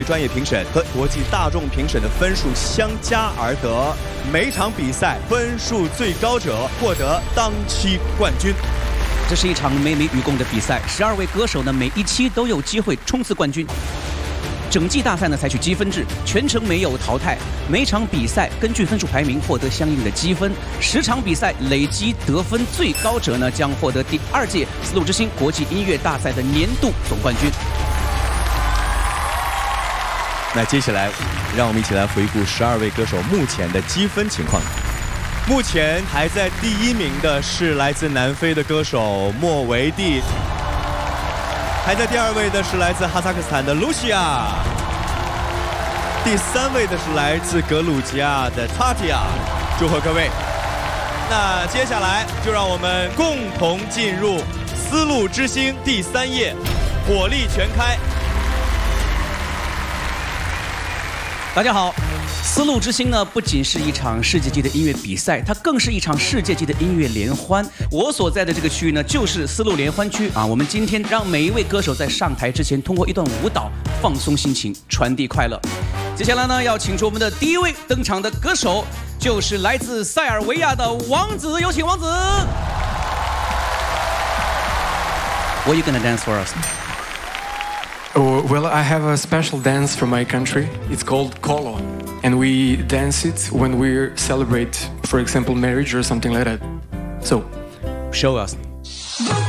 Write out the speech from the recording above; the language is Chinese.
专业评审和国际大众评审的分数相加而得，每场比赛分数最高者获得当期冠军。 这是一场美美与共的比赛，12位歌手呢，每一期都有机会冲刺冠军。整季大赛呢采取积分制，全程没有淘汰，每场比赛根据分数排名获得相应的积分，10场比赛累积得分最高者呢将获得第2届丝路之星国际音乐大赛的年度总冠军。 那接下来，让我们一起来回顾12位歌手目前的积分情况。目前排在第1名的是来自南非的歌手莫维蒂，排在第2位的是来自哈萨克斯坦的露西亚，第3位的是来自格鲁吉亚的塔提亚。祝贺各位！那接下来就让我们共同进入丝路之星第3页，火力全开。 大家好，丝路之星呢不仅是一场世界级的音乐比赛，它更是一场世界级的音乐联欢。我所在的这个区域呢就是丝路联欢区啊。我们今天让每一位歌手在上台之前，通过一段舞蹈放松心情，传递快乐。接下来呢，要请出我们的第1位登场的歌手，就是来自塞尔维亚的王子，有请王子。What are you gonna dance for us? Oh, well, I have a special dance from my country. It's called Kolo. And we dance it when we celebrate, for example, marriage or something like that. So, show us.